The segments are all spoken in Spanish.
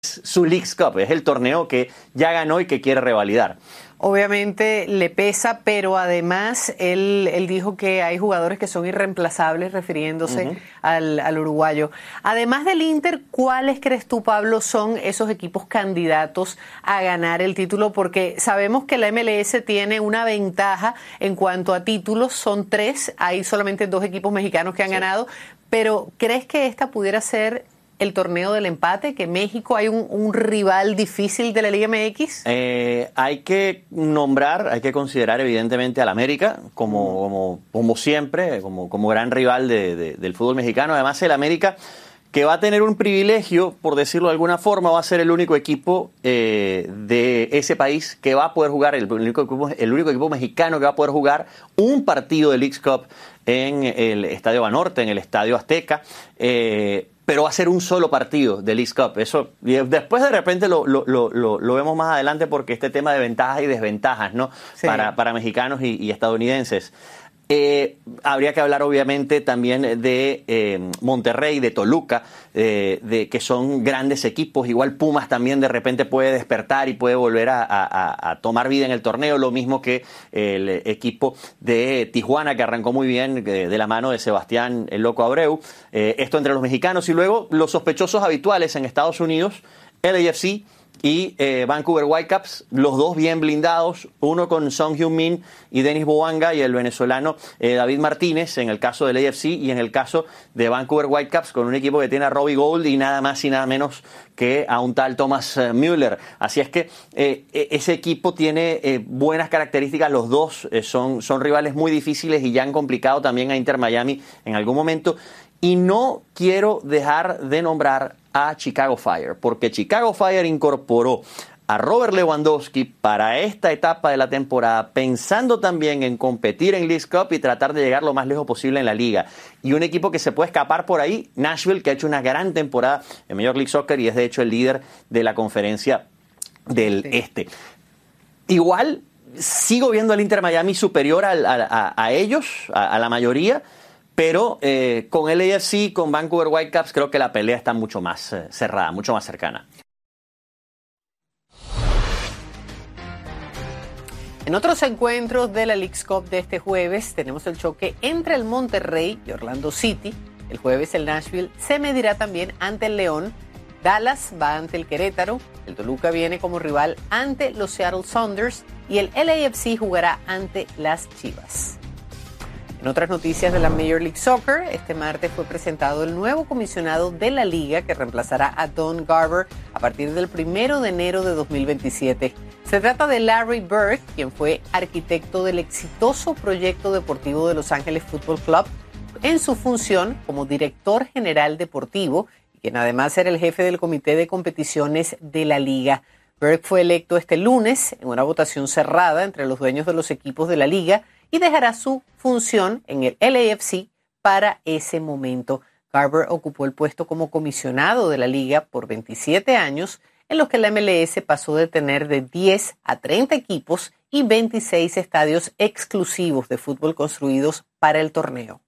su Leagues Cup, es el torneo que ya ganó y que quiere revalidar. Obviamente le pesa, pero además él dijo que hay jugadores que son irreemplazables, refiriéndose al uruguayo. Además del Inter, ¿cuáles crees tú, Pablo, son esos equipos candidatos a ganar el título? Porque sabemos que la MLS tiene una ventaja en cuanto a títulos, son 3, hay solamente 2 equipos mexicanos que han ganado, pero ¿crees que esta pudiera ser el torneo del empate, que México hay un rival difícil de la Liga MX? Hay que nombrar, hay que considerar evidentemente al América como siempre, como gran rival del fútbol mexicano. Además, el América, que va a tener un privilegio, por decirlo de alguna forma, va a ser el único equipo de ese país que va a poder jugar, el único equipo mexicano que va a poder jugar un partido de Leagues Cup en el Estadio Banorte, en el Estadio Azteca, pero va a ser un solo partido de Leagues Cup. Eso, después de repente lo vemos más adelante, porque este tema de ventajas y desventajas, ¿no? Sí. Para mexicanos y estadounidenses. Habría que hablar obviamente también de Monterrey, de Toluca, de que son grandes equipos. Igual Pumas también de repente puede despertar y puede volver a tomar vida en el torneo, lo mismo que el equipo de Tijuana, que arrancó muy bien de la mano de Sebastián el Loco Abreu. Esto entre los mexicanos, y luego los sospechosos habituales en Estados Unidos, LAFC y Vancouver Whitecaps, los dos bien blindados, uno con Son Heung-min y Denis Bouanga, y el venezolano David Martínez en el caso del AFC, y en el caso de Vancouver Whitecaps con un equipo que tiene a Robbie Gould y nada más y nada menos que a un tal Thomas Müller. Así es que ese equipo tiene buenas características, los dos son rivales muy difíciles y ya han complicado también a Inter Miami en algún momento. Y no quiero dejar de nombrar a Chicago Fire, porque Chicago Fire incorporó a Robert Lewandowski para esta etapa de la temporada, pensando también en competir en Leagues Cup y tratar de llegar lo más lejos posible en la liga. Y un equipo que se puede escapar por ahí, Nashville, que ha hecho una gran temporada en Major League Soccer y es de hecho el líder de la conferencia del Este. Igual, sigo viendo al Inter Miami superior a ellos, a la mayoría, pero con el AFC, con Vancouver Whitecaps, creo que la pelea está mucho más cerrada, mucho más cercana. En otros encuentros de la Leagues Cup de este jueves, tenemos el choque entre el Monterrey y Orlando City. El jueves el Nashville se medirá también ante el León. Dallas va ante el Querétaro. El Toluca viene como rival ante los Seattle Sounders. Y el LAFC jugará ante las Chivas. En otras noticias de la Major League Soccer, este martes fue presentado el nuevo comisionado de la liga que reemplazará a Don Garber a partir del 1 de enero de 2027. Se trata de Larry Burke, quien fue arquitecto del exitoso proyecto deportivo de Los Ángeles Football Club en su función como director general deportivo, y quien además era el jefe del comité de competiciones de la liga. Burke fue electo este lunes en una votación cerrada entre los dueños de los equipos de la liga y dejará su función en el LAFC para ese momento. Garber ocupó el puesto como comisionado de la liga por 27 años, en los que la MLS pasó de tener de 10 a 30 equipos y 26 estadios exclusivos de fútbol construidos para el torneo.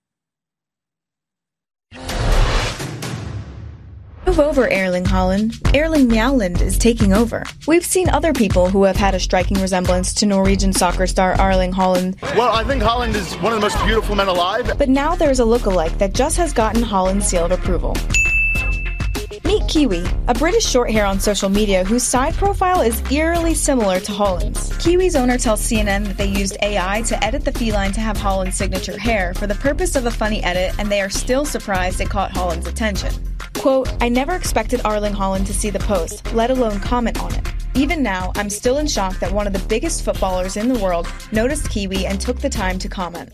Move over, Erling Haaland. Erling Mjaaland is taking over. We've seen other people who have had a striking resemblance to Norwegian soccer star Erling Haaland. Well, I think Haaland is one of the most beautiful men alive. But now there's a lookalike that just has gotten Haaland's seal of approval. Meet Kiwi, a British shorthair on social media whose side profile is eerily similar to Haaland's. Kiwi's owner tells CNN that they used AI to edit the feline to have Haaland's signature hair for the purpose of a funny edit, and they are still surprised it caught Haaland's attention. Quote, I never expected Erling Haaland to see the post, let alone comment on it. Even now, I'm still in shock that one of the biggest footballers in the world noticed Kiwi and took the time to comment.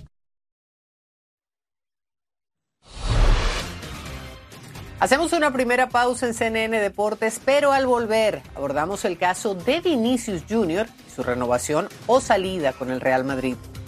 Hacemos una primera pausa en CNN Deportes, pero al volver abordamos el caso de Vinicius Jr. y su renovación o salida con el Real Madrid.